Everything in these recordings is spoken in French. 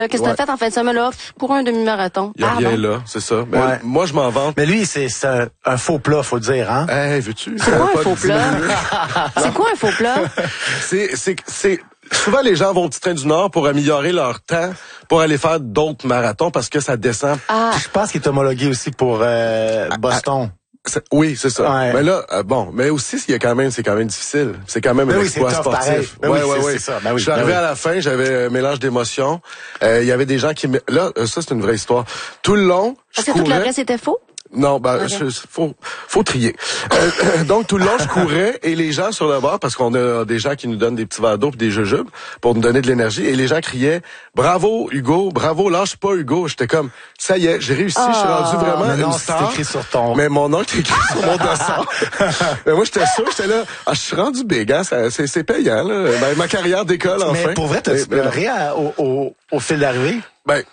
Qu'est-ce que t'as fait en fin de semaine, là? Pour un demi-marathon. Il y a rien là, c'est ça. Ben, moi, je m'en vante. Mais lui, c'est un faux plat, faut le dire, hein? Veux-tu? C'est quoi un faux plat? C'est quoi un faux plat? C'est souvent, les vont au Petit Train du Nord pour améliorer leur temps pour aller faire d'autres marathons parce que ça descend. Je pense qu'il est homologué aussi pour Boston. Oui, c'est ça. Ouais. Mais là, mais aussi, c'est quand même difficile. C'est quand même un exploit sportif. C'est ça. Ben oui, je suis arrivé à la fin, j'avais un mélange d'émotions. Il y avait des gens qui... Là, ça, c'est une vraie histoire. Tout le long, Parce que tout le reste était faux? Non, faut trier. Donc, tout le long, je courais et les gens sur le bord, parce qu'on a des gens qui nous donnent des petits verres d'eau et des jujubes pour nous donner de l'énergie, et les gens criaient « Bravo, Hugo! Bravo, lâche pas, Hugo! » J'étais comme « Ça y est, j'ai réussi, je suis rendu vraiment une star. » c'est écrit sur ton... Mais mon nom est écrit sur mon dossard. Mais moi, j'étais sûr, j'étais là, je suis rendu big, hein, c'est payant, là. Ben, ma carrière décolle, enfin. Mais pour vrai, t'as-tu pleuré au fil d'arrivée? Ben,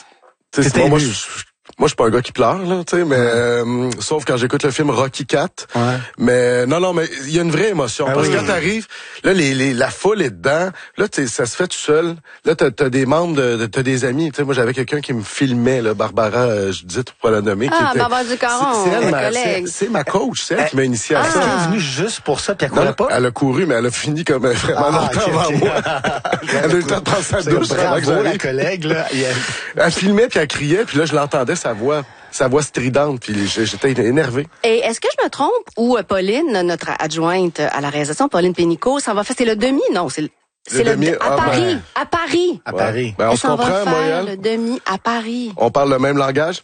moi, je suis pas un gars qui pleure, là, tu sais, mais sauf quand j'écoute le film Rocky IV. Ouais. Mais non, mais il y a une vraie émotion. Parce que quand t'arrives, là, la foule est dedans. Là, ça se fait tout seul. Là, t'as des membres t'as des amis. Tu sais, moi, j'avais quelqu'un qui me filmait, là, Barbara, je dis pour pas la nommer. Barbara Ducaron, c'est ma coach, c'est elle qui m'a initié à ça. Elle est venue juste pour ça, puis elle courait pas? Elle a couru, mais elle a fini comme vraiment longtemps avant moi. Elle a eu le temps de prendre sa douche. Bravo, la collègue, là. Elle filmait, puis elle criait, puis là, je l'entendais, sa voix stridente, puis j'étais énervé. Et est-ce que je me trompe ou Pauline, notre adjointe à la réalisation, Pauline Pénicaud, ça va faire, c'est le demi? Non, c'est le demi à Paris. À Paris. À Paris. Ben, on se comprend, Montréal. Le demi à Paris. On parle le même langage?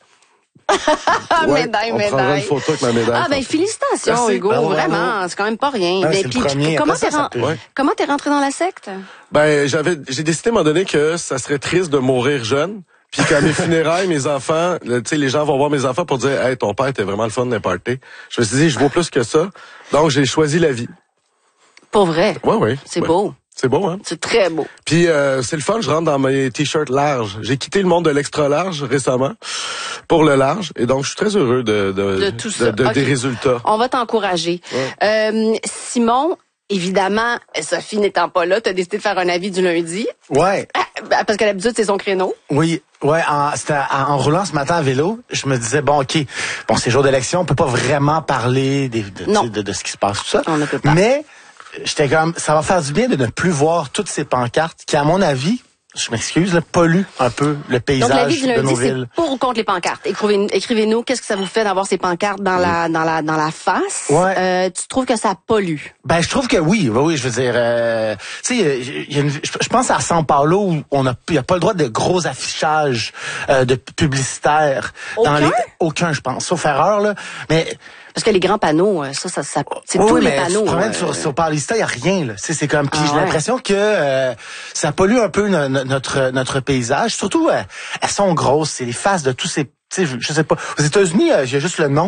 Médaille. On prendra une photo avec ma médaille. Félicitations, merci. Hugo, vraiment, c'est quand même pas rien. Ouais, puis, comment t'es rentré dans la secte? Ben, j'ai décidé à un moment donné que ça serait triste de mourir jeune. Puis qu'à mes funérailles, mes enfants, tu sais, les gens vont voir mes enfants pour dire « Hey, ton père était vraiment le fun d'un party. » Je me suis dit, je vaux plus que ça. Donc, j'ai choisi la vie. Pour vrai? Oui. C'est beau. C'est beau, hein? C'est très beau. Puis c'est le fun, je rentre dans mes t-shirts larges. J'ai quitté le monde de l'extra large récemment pour le large. Et donc, je suis très heureux de tout ça. Des résultats. On va t'encourager. Ouais. Simon, évidemment, Sophie n'étant pas là, t'as décidé de faire un avis du lundi. Ouais. Parce que d'habitude, c'est son créneau. Oui. Ouais, en roulant ce matin à vélo, je me disais, c'est jour d'élection, on peut pas vraiment parler de ce qui se passe, tout ça. On ne peut pas. Mais, j'étais comme, ça va faire du bien de ne plus voir toutes ces pancartes qui, à mon avis, je m'excuse, polluent un peu le paysage de nos villes. Donc, l'avis du lundi, c'est pour ou contre les pancartes? Écrivez-nous, qu'est-ce que ça vous fait d'avoir ces pancartes dans la face? Ouais. Tu trouves que ça pollue? Ben, je trouve que oui, je veux dire, tu sais, je pense à São Paulo où il y a pas le droit de gros affichages, de publicitaires. Aucun, je pense. Sauf erreur, là. Mais, parce que les grands panneaux, c'est tous les panneaux. Tu promènes sur Paulista, il y a rien là. C'est comme puis j'ai l'impression que ça pollue un peu notre paysage. Surtout elles sont grosses, c'est les faces de tous ces je sais pas. Aux États-Unis, il y a juste le nom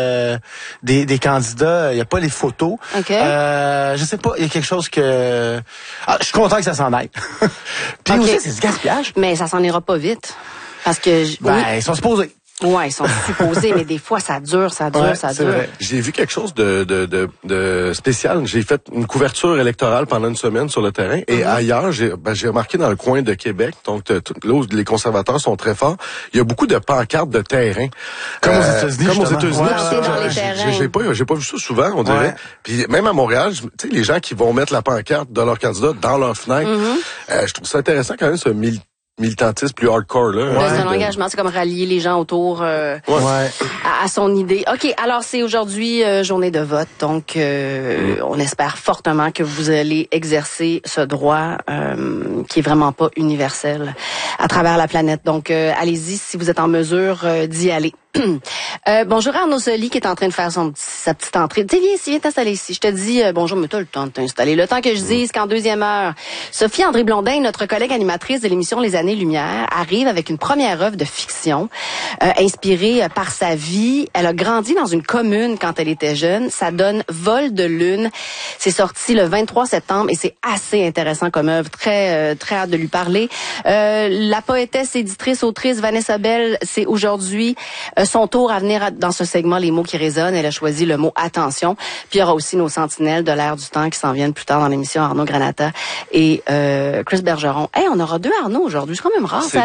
des candidats, il y a pas les photos. Okay. Je sais pas, il y a quelque chose que je suis content que ça s'en aille. Puis aussi c'est du gaspillage. Mais ça s'en ira pas vite parce que ils sont supposés. Ouais, ils sont supposés, mais des fois, ça dure. Vrai. J'ai vu quelque chose de spécial. J'ai fait une couverture électorale pendant une semaine sur le terrain. Et ailleurs, j'ai remarqué dans le coin de Québec, donc là où les conservateurs sont très forts, il y a beaucoup de pancartes de terrain. Comme aux États-Unis. J'ai pas vu ça souvent, on dirait. Puis même à Montréal, tu sais, les gens qui vont mettre la pancarte de leur candidat dans leur fenêtre, je trouve ça intéressant quand même, ce militantisme plus hardcore, là. C'est un engagement, c'est comme rallier les gens autour à son idée. OK, alors c'est aujourd'hui journée de vote, donc on espère fortement que vous allez exercer ce droit qui est vraiment pas universel à travers la planète. Donc allez-y si vous êtes en mesure d'y aller. Bonjour Arnaud Soli qui est en train de faire sa petite entrée. Viens t'installer ici. Je te dis bonjour, mais t'as le temps de t'installer. Le temps que je dise qu'en deuxième heure, Sophie André Blondin, notre collègue animatrice de l'émission Les Années-Lumière, arrive avec une première œuvre de fiction inspirée par sa vie. Elle a grandi dans une commune quand elle était jeune. Ça donne Vol de lune. C'est sorti le 23 septembre et c'est assez intéressant comme œuvre. Très hâte de lui parler. La poétesse, éditrice, autrice Vanessa Bell, c'est aujourd'hui son tour à venir dans ce segment Les mots qui résonnent. Elle a choisi le mot attention. Puis il y aura aussi nos sentinelles de l'air du temps qui s'en viennent plus tard dans l'émission, Arnaud Granata et Chris Bergeron. On aura deux Arnaud aujourd'hui. C'est quand même rare.